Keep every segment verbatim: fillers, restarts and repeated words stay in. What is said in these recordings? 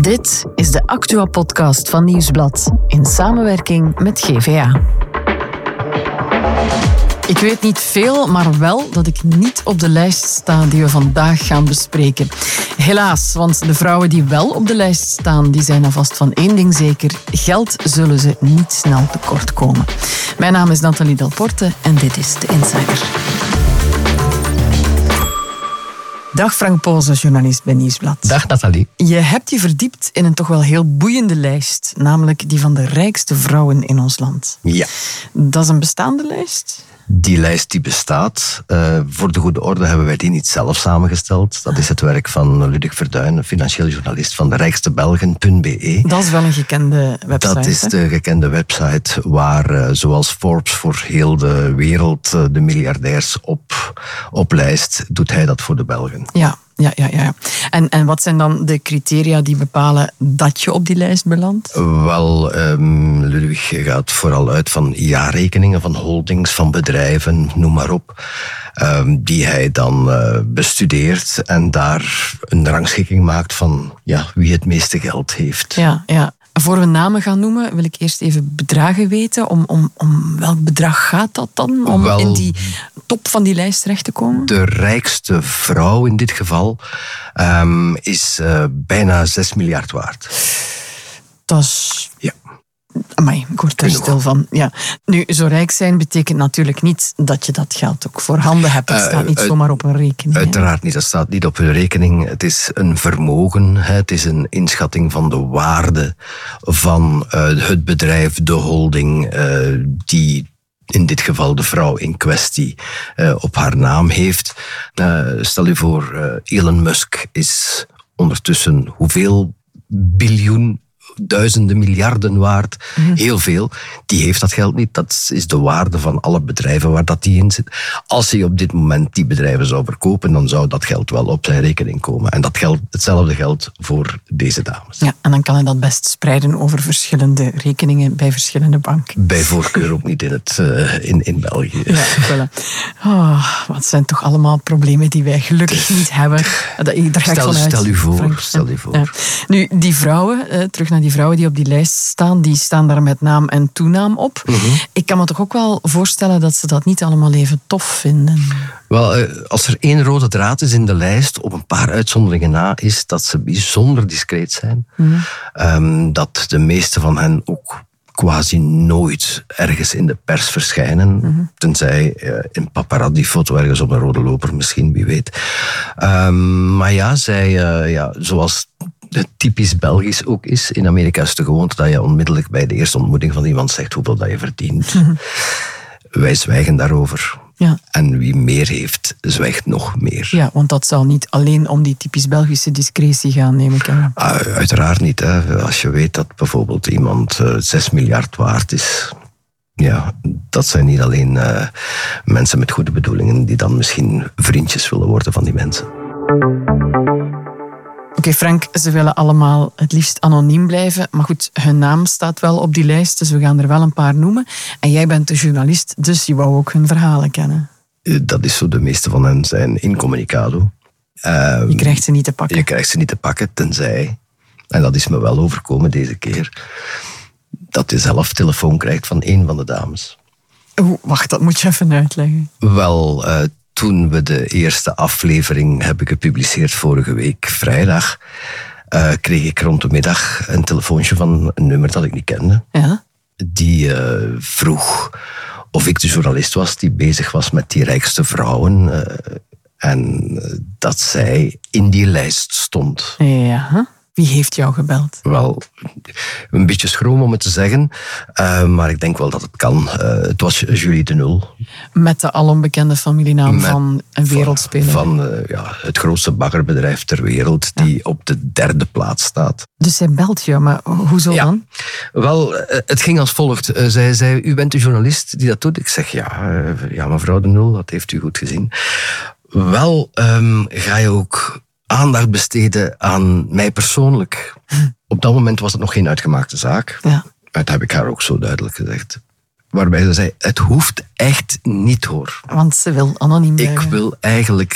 Dit is de Actua-podcast van Nieuwsblad in samenwerking met G V A. Ik weet niet veel, maar wel dat ik niet op de lijst sta die we vandaag gaan bespreken. Helaas, want de vrouwen die wel op de lijst staan, die zijn alvast van één ding zeker. Geld zullen ze niet snel tekort komen. Mijn naam is Nathalie Delporte en dit is De Insider. Dag Frank Poolse, journalist bij Nieuwsblad. Dag Nathalie. Je hebt je verdiept in een toch wel heel boeiende lijst, namelijk die van de rijkste vrouwen in ons land. Ja. Dat is een bestaande lijst? Die lijst die bestaat. Uh, voor de goede orde hebben wij die niet zelf samengesteld. Dat is het werk van Ludwig Verduin, een financieel journalist van de rijkste belgen punt b e. Dat is wel een gekende website. Dat is hè? de gekende website waar, uh, zoals Forbes voor heel de wereld uh, de miljardairs op, oplijst, doet hij dat voor de Belgen. Ja. Ja, ja, ja. En, en wat zijn dan de criteria die bepalen dat je op die lijst belandt? Wel, um, Ludwig gaat vooral uit van jaarrekeningen, van holdings, van bedrijven, noem maar op. Um, die hij dan uh, bestudeert en daar een rangschikking maakt van ja, wie het meeste geld heeft. Ja, ja. Voor we namen gaan noemen, wil ik eerst even bedragen weten. Om, om, om welk bedrag gaat dat dan? Om Wel, in die top van die lijst terecht te komen? De rijkste vrouw in dit geval um, is uh, bijna zes miljard waard. Dat is... Ja. Amai, ik word er stil van. Ja. Nu, zo rijk zijn betekent natuurlijk niet dat je dat geld ook voor handen hebt. Het staat niet uh, zomaar op een rekening. Uiteraard niet, dat staat niet op een rekening. Het is een vermogen, het is een inschatting van de waarde van uh, het bedrijf, de holding, uh, die in dit geval de vrouw in kwestie uh, op haar naam heeft. Uh, stel u voor, uh, Elon Musk is ondertussen hoeveel biljoen duizenden miljarden waard, mm-hmm. heel veel. Die heeft dat geld niet. Dat is de waarde van alle bedrijven waar dat die in zit. Als hij op dit moment die bedrijven zou verkopen, dan zou dat geld wel op zijn rekening komen. En dat geldt, hetzelfde geldt voor deze dames. Ja, en dan kan hij dat best spreiden over verschillende rekeningen bij verschillende banken. Bij voorkeur ook niet in, het, uh, in, in België. Ja, voilà. Oh, wat zijn toch allemaal problemen die wij gelukkig niet hebben. Daar ga ik stel, vanuit, stel u voor. Frank. Stel u voor. Ja. Nu, die vrouwen, uh, terug naar die vrouwen die op die lijst staan, die staan daar met naam en toenaam op. Mm-hmm. Ik kan me toch ook wel voorstellen dat ze dat niet allemaal even tof vinden. Wel, als er één rode draad is in de lijst, op een paar uitzonderingen na, is dat ze bijzonder discreet zijn. Mm-hmm. Um, dat de meeste van hen ook quasi nooit ergens in de pers verschijnen. Mm-hmm. Tenzij uh, een paparazzi-foto ergens op een rode loper, misschien, wie weet. Um, maar ja, zij, uh, ja, zoals het typisch Belgisch ook is. In Amerika is de gewoonte dat je onmiddellijk bij de eerste ontmoeting van iemand zegt hoeveel dat je verdient. Mm-hmm. Wij zwijgen daarover. Ja. En wie meer heeft, zwijgt nog meer. Ja, want dat zal niet alleen om die typisch Belgische discretie gaan, neem ik aan. Uh, uiteraard niet. Hè. Als je weet dat bijvoorbeeld iemand uh, zes miljard waard is. Ja, dat zijn niet alleen uh, mensen met goede bedoelingen die dan misschien vriendjes willen worden van die mensen. Oké, okay, Frank, ze willen allemaal het liefst anoniem blijven. Maar goed, hun naam staat wel op die lijst, dus we gaan er wel een paar noemen. En jij bent de journalist, dus je wou ook hun verhalen kennen. Dat is zo, de meeste van hen zijn incommunicado. Uh, je krijgt ze niet te pakken. Je krijgt ze niet te pakken, tenzij, en dat is me wel overkomen deze keer, dat je zelf telefoon krijgt van een van de dames. Oeh, wacht, dat moet je even uitleggen. Wel, uh, toen we de eerste aflevering hebben gepubliceerd vorige week, vrijdag, uh, kreeg ik rond de middag een telefoontje van een nummer dat ik niet kende. Ja? Die uh, vroeg of ik de journalist was die bezig was met die rijkste vrouwen. Uh, en uh, dat zij in die lijst stond. Ja. Wie heeft jou gebeld? Wel, een beetje schroom om het te zeggen, uh, maar ik denk wel dat het kan. Uh, het was Julie de Nul. Met de alonbekende familienaam Met, van een wereldspeler. Van, van uh, ja, het grootste baggerbedrijf ter wereld, die ja. op de derde plaats staat. Dus zij belt je, maar hoezo ja. dan? Wel, uh, het ging als volgt. Uh, zij zei, u bent de journalist die dat doet? Ik zeg, ja, uh, ja mevrouw de Nul, dat heeft u goed gezien. Wel, um, ga je ook aandacht besteden aan mij persoonlijk. Hm. Op dat moment was het nog geen uitgemaakte zaak. Ja. Dat heb ik haar ook zo duidelijk gezegd. Waarbij ze zei, het hoeft echt niet hoor. Want ze wil anoniem blijven. Ik wil eigenlijk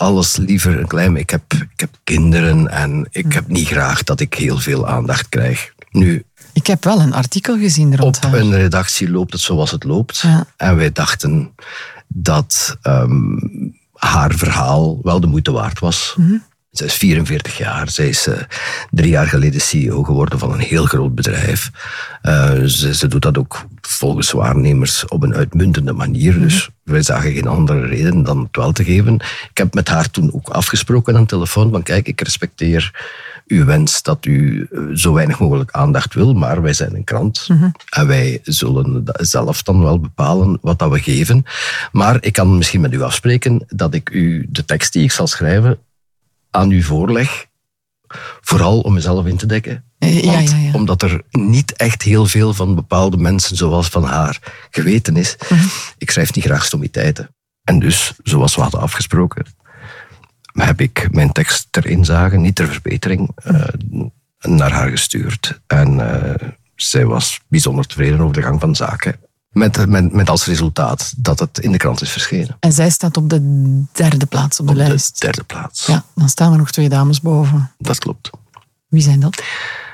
alles liever een klein... Ik heb, ik heb kinderen en ik heb niet graag dat ik heel veel aandacht krijg. Nu... Ik heb wel een artikel gezien rond Op haar. een redactie loopt het zoals het loopt. Ja. En wij dachten dat um, haar verhaal wel de moeite waard was. Mm-hmm. Zij is vierenveertig jaar. Zij is uh, drie jaar geleden C E O geworden van een heel groot bedrijf. Uh, ze, ze doet dat ook volgens waarnemers op een uitmuntende manier. Mm-hmm. Dus wij zagen geen andere reden dan het wel te geven. Ik heb met haar toen ook afgesproken aan de telefoon. Van kijk, ik respecteer uw wens dat u zo weinig mogelijk aandacht wil. Maar wij zijn een krant. Mm-hmm. En wij zullen zelf dan wel bepalen wat dat we geven. Maar ik kan misschien met u afspreken dat ik u de tekst die ik zal schrijven aan u voorleg, vooral om mezelf in te dekken. Ja, ja, ja. Omdat er niet echt heel veel van bepaalde mensen, zoals van haar, geweten is. Mm-hmm. Ik schrijf niet graag stommiteiten. En dus, zoals we hadden afgesproken, heb ik mijn tekst ter inzage, niet ter verbetering, uh, naar haar gestuurd. En uh, zij was bijzonder tevreden over de gang van zaken. Met, met, met als resultaat dat het in de krant is verschenen. En zij staat op de derde plaats op de op lijst. de derde plaats. Ja, dan staan er nog twee dames boven. Dat klopt. Wie zijn dat?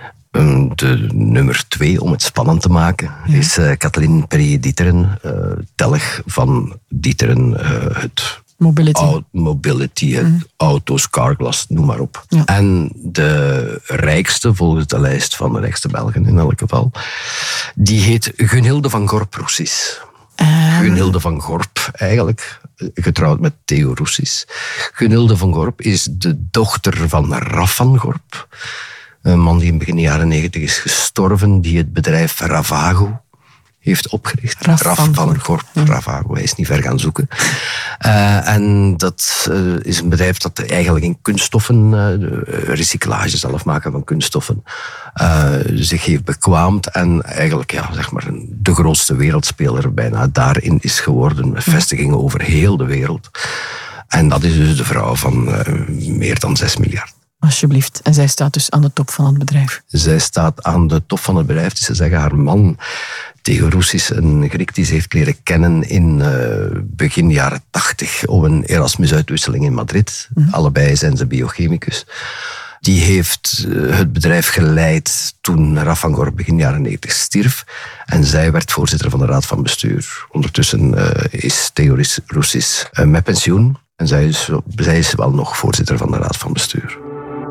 De nummer twee, om het spannend te maken, ja. is uh, Kathleen Perrier-Dieteren, uh, telg van Dieteren, uh, het... Mobility. Out, mobility, het mm. auto's, carglass, noem maar op. Ja. En de rijkste, volgens de lijst van de rijkste Belgen in elk geval, die heet Gunhilde van Gorp-Roussis. Uh. Gunhilde van Gorp, eigenlijk, getrouwd met Theo Roussis. Gunhilde van Gorp is de dochter van Raf van Gorp. Een man die in begin jaren negentig is gestorven, die het bedrijf Ravago heeft opgericht. Raf, Raf van, van Gorp, ja. Ravago, hij is niet ver gaan zoeken. Uh, en dat uh, is een bedrijf dat eigenlijk in kunststoffen, uh, recyclage zelf maken van kunststoffen, uh, zich heeft bekwaamd en eigenlijk ja, zeg maar de grootste wereldspeler bijna daarin is geworden, met vestigingen over heel de wereld. En dat is dus de vrouw van uh, meer dan zes miljard. Alsjeblieft. En zij staat dus aan de top van het bedrijf. Zij staat aan de top van het bedrijf. Dus ze zeggen haar man, Theo Roussis, een Griek die ze heeft leren kennen in uh, begin jaren tachtig op een Erasmus-uitwisseling in Madrid. Mm. Allebei zijn ze biochemicus. Die heeft uh, het bedrijf geleid toen Raf van Gorp begin jaren negentig stierf. En zij werd voorzitter van de raad van bestuur. Ondertussen uh, is Theo Roussis uh, met pensioen. En zij is, zij is wel nog voorzitter van de raad van bestuur.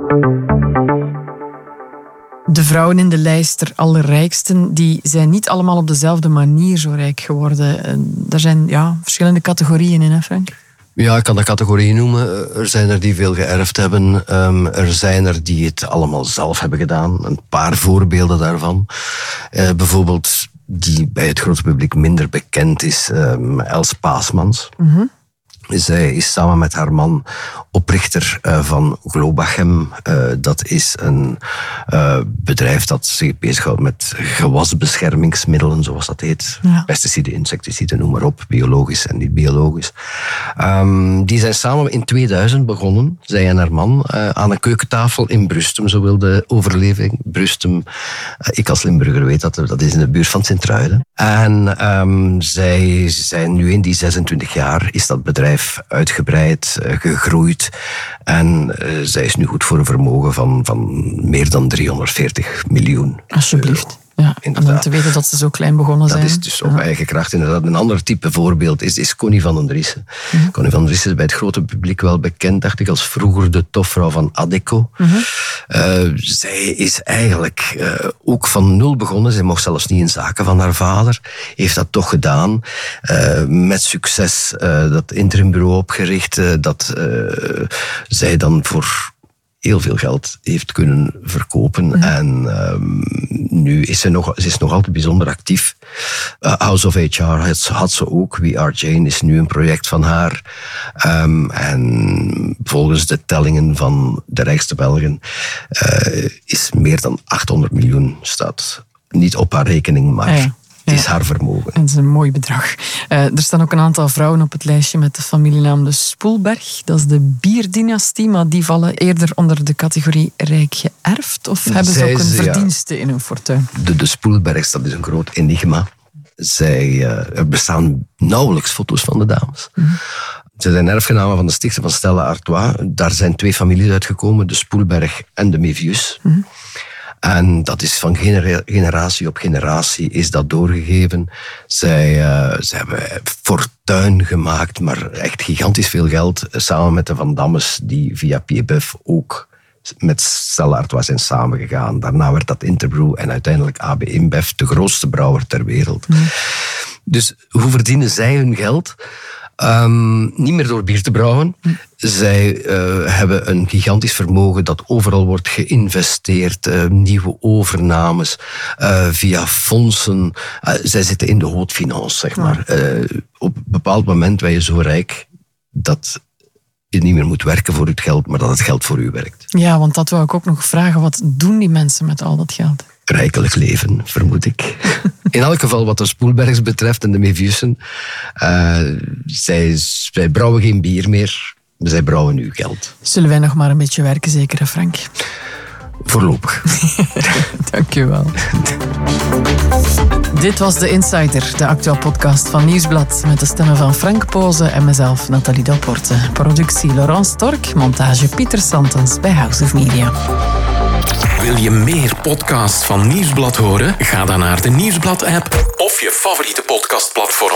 De vrouwen in de lijst der allerrijksten, die zijn niet allemaal op dezelfde manier zo rijk geworden. Er zijn ja, verschillende categorieën in, hè Frank? Ja, ik kan dat categorieën noemen. Er zijn er die veel geërfd hebben. Um, er zijn er die het allemaal zelf hebben gedaan. Een paar voorbeelden daarvan. Uh, bijvoorbeeld die bij het grote publiek minder bekend is, um, Els Paasmans. Mm-hmm. Zij is samen met haar man oprichter uh, van Globachem. Uh, dat is een uh, bedrijf dat zich bezighoudt met gewasbeschermingsmiddelen, zoals dat heet. Ja. Pesticiden, insecticiden, noem maar op. Biologisch en niet biologisch. Um, die zijn samen in tweeduizend begonnen, zij en haar man, uh, aan een keukentafel in Brustem. Zo wil de overleving. Brustem, uh, ik als Limburger weet dat, dat is in de buurt van Sint-Truiden. En um, zij zijn nu in die zesentwintig jaar, is dat bedrijf uitgebreid, uh, gegroeid. En uh, zij is nu goed voor een vermogen van, van meer dan driehonderdveertig miljoen. Alsjeblieft. Euro. Ja, en om te weten dat ze zo klein begonnen zijn. Dat is dus op ja. eigen kracht inderdaad. Een ander type voorbeeld is, is Connie van den Driessen. Mm-hmm. Connie van den Driessen is bij het grote publiek wel bekend, dacht ik, als vroeger de topvrouw van Adecco. Mm-hmm. Uh, zij is eigenlijk uh, ook van nul begonnen. Zij mocht zelfs niet in zaken van haar vader. Heeft dat toch gedaan. Uh, met succes uh, dat interimbureau opgericht. Uh, dat uh, zij dan voor heel veel geld heeft kunnen verkopen. Mm. En um, nu is ze nog, ze is nog altijd bijzonder actief. Uh, House of H R had, had ze ook. We Are Jane is nu een project van haar. Um, en volgens de tellingen van de rijkste Belgen uh, is meer dan achthonderd miljoen staat niet op haar rekening, maar... Ah ja. Ja. Is haar vermogen. Dat is een mooi bedrag. Uh, er staan ook een aantal vrouwen op het lijstje met de familienaam de Spoelberg. Dat is de bierdynastie, maar die vallen eerder onder de categorie rijk geërfd. Of hebben Zij ze ook een ze, verdienste ja. in hun fortuin? De, de Spoelbergs, dat is een groot enigma. Zij, uh, er bestaan nauwelijks foto's van de dames. Mm-hmm. Ze zijn erfgenamen van de stichter van Stella Artois. Daar zijn twee families uitgekomen, de Spoelberg en de Mévius. Mm-hmm. En dat is van genera- generatie op generatie is dat doorgegeven. Zij, uh, zij hebben fortuin gemaakt, maar echt gigantisch veel geld. Samen met de Van Dammes, die via Pied-Bœuf ook met Stella Artois zijn samengegaan. Daarna werd dat Interbrew en uiteindelijk A B InBev, de grootste brouwer ter wereld. Mm. Dus hoe verdienen zij hun geld? Um, niet meer door bier te brouwen. Mm. Zij uh, hebben een gigantisch vermogen dat overal wordt geïnvesteerd. Uh, nieuwe overnames uh, via fondsen. Uh, zij zitten in de haute finance, zeg maar. Uh, op een bepaald moment ben je zo rijk dat je niet meer moet werken voor het geld, maar dat het geld voor u werkt. Ja, want dat wou ik ook nog vragen. Wat doen die mensen met al dat geld? Rijkelijk leven, vermoed ik. In elk geval wat de Spoelbergs betreft en de Méviussen. Uh, zij, zij brouwen geen bier meer, zij brouwen nu geld. Zullen wij nog maar een beetje werken, zeker, Frank? Voorlopig. Dank je wel. Dit was De Insider, de actuele podcast van Nieuwsblad, met de stemmen van Frank Poze en mezelf, Nathalie Delporte. Productie Laurent Stork, montage Pieter Santens bij House of Media. Wil je meer podcasts van Nieuwsblad horen? Ga dan naar de Nieuwsblad-app of je favoriete podcastplatform.